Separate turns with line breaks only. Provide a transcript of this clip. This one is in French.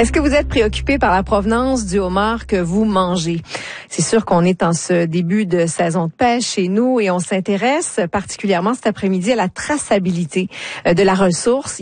Est-ce que vous êtes préoccupé par la provenance du homard que vous mangez? C'est sûr qu'on est en ce début de saison de pêche chez nous et on s'intéresse particulièrement cet après-midi à la traçabilité de la ressource.